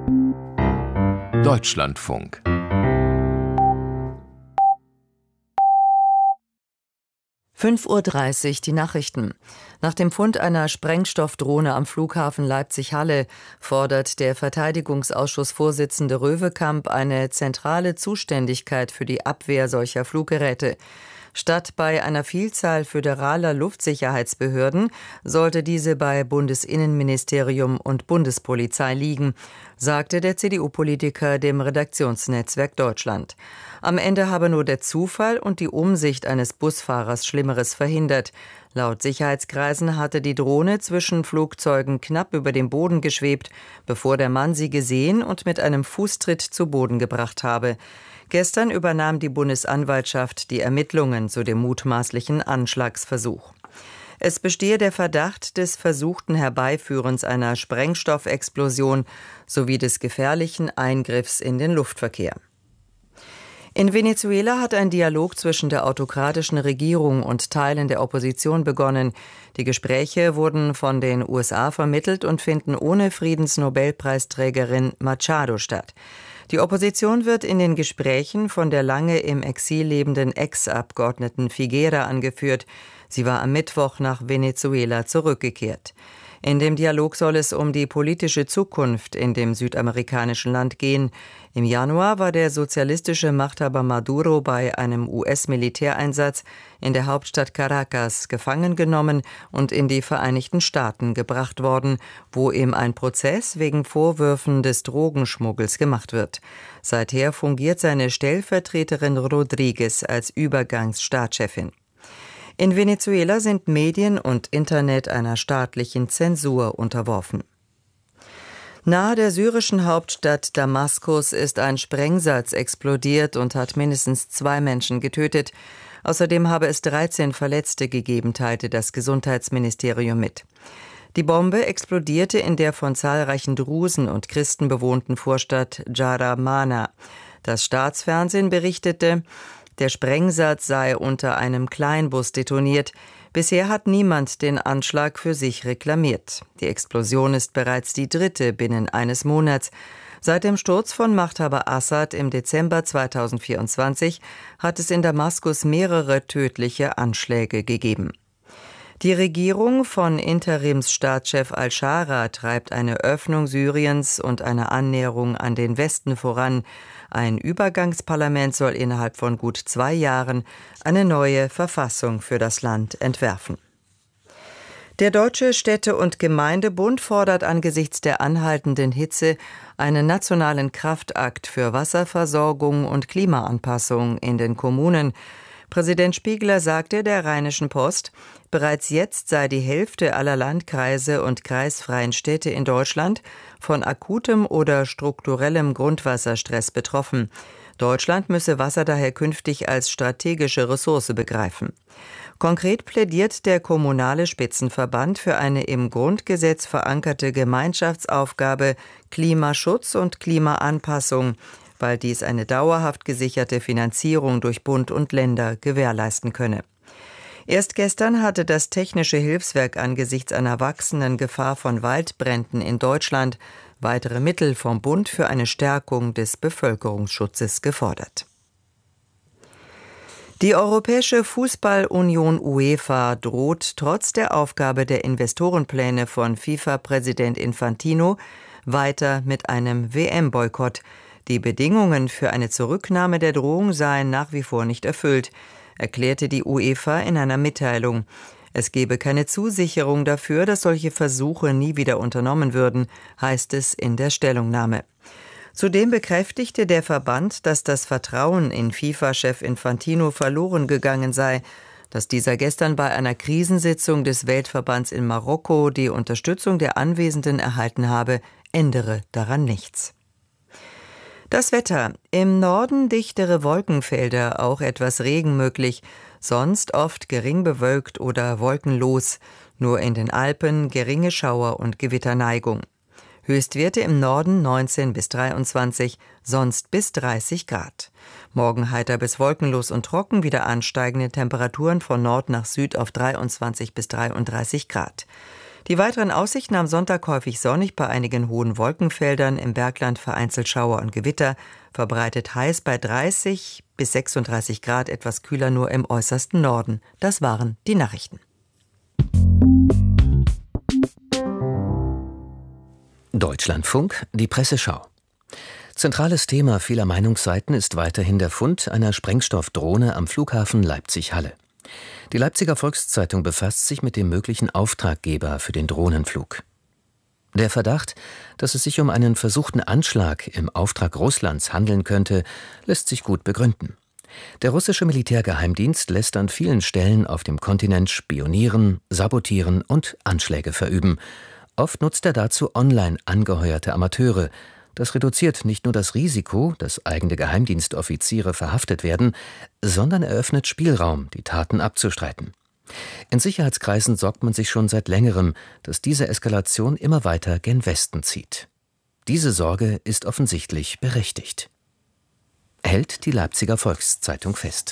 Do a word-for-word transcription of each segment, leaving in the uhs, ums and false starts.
Deutschlandfunk. fünf Uhr dreißig, die Nachrichten. Nach dem Fund einer Sprengstoffdrohne am Flughafen Leipzig-Halle fordert der Verteidigungsausschussvorsitzende Röwekamp eine zentrale Zuständigkeit für die Abwehr solcher Fluggeräte. Statt bei einer Vielzahl föderaler Luftsicherheitsbehörden sollte diese bei Bundesinnenministerium und Bundespolizei liegen, sagte der C D U-Politiker dem Redaktionsnetzwerk Deutschland. Am Ende habe nur der Zufall und die Umsicht eines Busfahrers Schlimmeres verhindert. Laut Sicherheitskreisen hatte die Drohne zwischen Flugzeugen knapp über dem Boden geschwebt, bevor der Mann sie gesehen und mit einem Fußtritt zu Boden gebracht habe. Gestern übernahm die Bundesanwaltschaft die Ermittlungen zu dem mutmaßlichen Anschlagsversuch. Es bestehe der Verdacht des versuchten Herbeiführens einer Sprengstoffexplosion sowie des gefährlichen Eingriffs in den Luftverkehr. In Venezuela hat ein Dialog zwischen der autokratischen Regierung und Teilen der Opposition begonnen. Die Gespräche wurden von den U S A vermittelt und finden ohne Friedensnobelpreisträgerin Machado statt. Die Opposition wird in den Gesprächen von der lange im Exil lebenden Ex-Abgeordneten Figuera angeführt. Sie war am Mittwoch nach Venezuela zurückgekehrt. In dem Dialog soll es um die politische Zukunft in dem südamerikanischen Land gehen. Im Januar war der sozialistische Machthaber Maduro bei einem U S-Militäreinsatz in der Hauptstadt Caracas gefangen genommen und in die Vereinigten Staaten gebracht worden, wo ihm ein Prozess wegen Vorwürfen des Drogenschmuggels gemacht wird. Seither fungiert seine Stellvertreterin Rodriguez als Übergangsstaatschefin. In Venezuela sind Medien und Internet einer staatlichen Zensur unterworfen. Nahe der syrischen Hauptstadt Damaskus ist ein Sprengsatz explodiert und hat mindestens zwei Menschen getötet. Außerdem habe es dreizehn Verletzte gegeben, teilte das Gesundheitsministerium mit. Die Bombe explodierte in der von zahlreichen Drusen und Christen bewohnten Vorstadt Jaramana. Das Staatsfernsehen berichtete, der Sprengsatz sei unter einem Kleinbus detoniert. Bisher hat niemand den Anschlag für sich reklamiert. Die Explosion ist bereits die dritte binnen eines Monats. Seit dem Sturz von Machthaber Assad im Dezember zweitausendvierundzwanzig hat es in Damaskus mehrere tödliche Anschläge gegeben. Die Regierung von Interimsstaatschef al-Shara treibt eine Öffnung Syriens und eine Annäherung an den Westen voran. Ein Übergangsparlament soll innerhalb von gut zwei Jahren eine neue Verfassung für das Land entwerfen. Der Deutsche Städte- und Gemeindebund fordert angesichts der anhaltenden Hitze einen nationalen Kraftakt für Wasserversorgung und Klimaanpassung in den Kommunen. Präsident Spiegler sagte der Rheinischen Post, bereits jetzt sei die Hälfte aller Landkreise und kreisfreien Städte in Deutschland von akutem oder strukturellem Grundwasserstress betroffen. Deutschland müsse Wasser daher künftig als strategische Ressource begreifen. Konkret plädiert der Kommunale Spitzenverband für eine im Grundgesetz verankerte Gemeinschaftsaufgabe Klimaschutz und Klimaanpassung, weil dies eine dauerhaft gesicherte Finanzierung durch Bund und Länder gewährleisten könne. Erst gestern hatte das Technische Hilfswerk angesichts einer wachsenden Gefahr von Waldbränden in Deutschland weitere Mittel vom Bund für eine Stärkung des Bevölkerungsschutzes gefordert. Die Europäische Fußballunion UEFA droht trotz der Aufgabe der Investorenpläne von FIFA-Präsident Infantino weiter mit einem W M-Boykott. Die Bedingungen für eine Zurücknahme der Drohung seien nach wie vor nicht erfüllt, erklärte die UEFA in einer Mitteilung. Es gebe keine Zusicherung dafür, dass solche Versuche nie wieder unternommen würden, heißt es in der Stellungnahme. Zudem bekräftigte der Verband, dass das Vertrauen in FIFA-Chef Infantino verloren gegangen sei. Dass dieser gestern bei einer Krisensitzung des Weltverbands in Marokko die Unterstützung der Anwesenden erhalten habe, ändere daran nichts. Das Wetter. Im Norden dichtere Wolkenfelder, auch etwas Regen möglich, sonst oft gering bewölkt oder wolkenlos, nur in den Alpen geringe Schauer und Gewitterneigung. Höchstwerte im Norden neunzehn bis dreiundzwanzig, sonst bis dreißig Grad. Morgen heiter bis wolkenlos und trocken, wieder ansteigende Temperaturen von Nord nach Süd auf dreiundzwanzig bis dreiunddreißig Grad. Die weiteren Aussichten am Sonntag häufig sonnig, bei einigen hohen Wolkenfeldern, im Bergland vereinzelt Schauer und Gewitter, verbreitet heiß bei dreißig bis sechsunddreißig Grad, etwas kühler nur im äußersten Norden. Das waren die Nachrichten. Deutschlandfunk, die Presseschau. Zentrales Thema vieler Meinungsseiten ist weiterhin der Fund einer Sprengstoffdrohne am Flughafen Leipzig-Halle. Die Leipziger Volkszeitung befasst sich mit dem möglichen Auftraggeber für den Drohnenflug. Der Verdacht, dass es sich um einen versuchten Anschlag im Auftrag Russlands handeln könnte, lässt sich gut begründen. Der russische Militärgeheimdienst lässt an vielen Stellen auf dem Kontinent spionieren, sabotieren und Anschläge verüben. Oft nutzt er dazu online angeheuerte Amateure. Das reduziert nicht nur das Risiko, dass eigene Geheimdienstoffiziere verhaftet werden, sondern eröffnet Spielraum, die Taten abzustreiten. In Sicherheitskreisen sorgt man sich schon seit längerem, dass diese Eskalation immer weiter gen Westen zieht. Diese Sorge ist offensichtlich berechtigt. Hält die Leipziger Volkszeitung fest.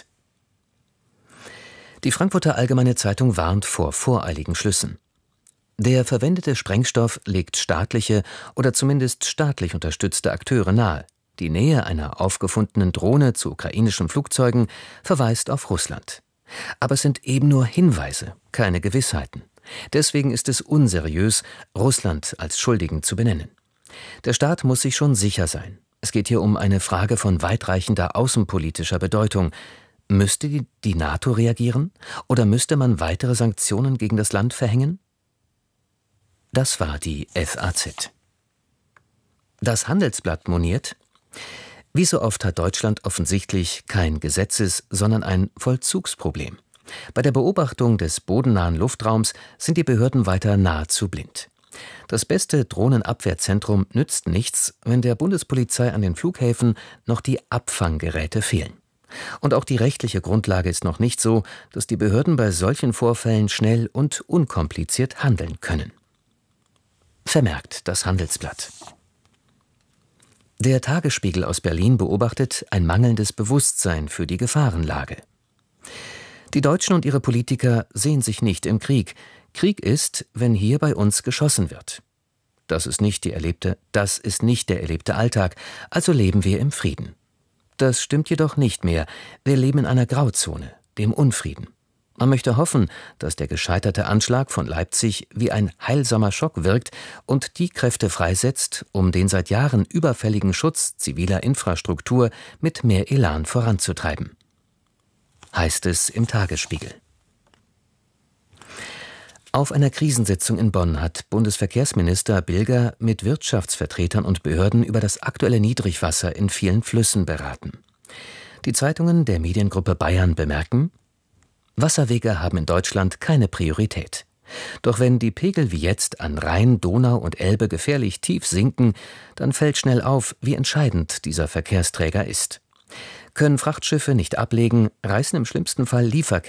Die Frankfurter Allgemeine Zeitung warnt vor voreiligen Schlüssen. Der verwendete Sprengstoff legt staatliche oder zumindest staatlich unterstützte Akteure nahe. Die Nähe einer aufgefundenen Drohne zu ukrainischen Flugzeugen verweist auf Russland. Aber es sind eben nur Hinweise, keine Gewissheiten. Deswegen ist es unseriös, Russland als Schuldigen zu benennen. Der Staat muss sich schon sicher sein. Es geht hier um eine Frage von weitreichender außenpolitischer Bedeutung. Müsste die, die NATO reagieren? Oder müsste man weitere Sanktionen gegen das Land verhängen? Das war die F A Z. Das Handelsblatt moniert: Wie so oft hat Deutschland offensichtlich kein Gesetzes-, sondern ein Vollzugsproblem. Bei der Beobachtung des bodennahen Luftraums sind die Behörden weiter nahezu blind. Das beste Drohnenabwehrzentrum nützt nichts, wenn der Bundespolizei an den Flughäfen noch die Abfanggeräte fehlen. Und auch die rechtliche Grundlage ist noch nicht so, dass die Behörden bei solchen Vorfällen schnell und unkompliziert handeln können. Vermerkt das Handelsblatt. Der Tagesspiegel aus Berlin beobachtet ein mangelndes Bewusstsein für die Gefahrenlage. Die Deutschen und ihre Politiker sehen sich nicht im Krieg. Krieg ist, wenn hier bei uns geschossen wird. Das ist nicht die erlebte, das ist nicht der erlebte Alltag, also leben wir im Frieden. Das stimmt jedoch nicht mehr. Wir leben in einer Grauzone, dem Unfrieden. Man möchte hoffen, dass der gescheiterte Anschlag von Leipzig wie ein heilsamer Schock wirkt und die Kräfte freisetzt, um den seit Jahren überfälligen Schutz ziviler Infrastruktur mit mehr Elan voranzutreiben. Heißt es im Tagesspiegel. Auf einer Krisensitzung in Bonn hat Bundesverkehrsminister Bilger mit Wirtschaftsvertretern und Behörden über das aktuelle Niedrigwasser in vielen Flüssen beraten. Die Zeitungen der Mediengruppe Bayern bemerken: Wasserwege haben in Deutschland keine Priorität. Doch wenn die Pegel wie jetzt an Rhein, Donau und Elbe gefährlich tief sinken, dann fällt schnell auf, wie entscheidend dieser Verkehrsträger ist. Können Frachtschiffe nicht ablegen, reißen im schlimmsten Fall Lieferketten